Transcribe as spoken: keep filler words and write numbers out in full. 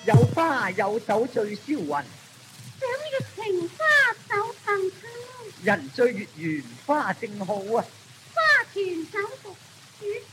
有花有酒醉銷魂， 賞月情花酒更香。 人醉月圓花正好啊！ 花團酒